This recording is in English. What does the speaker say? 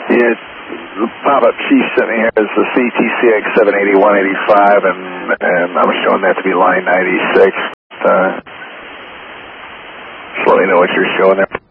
Yeah, the pop-up chief sent me here is the CTCX 78185, and I'm showing that to be line 96. Just let me know what you're showing there.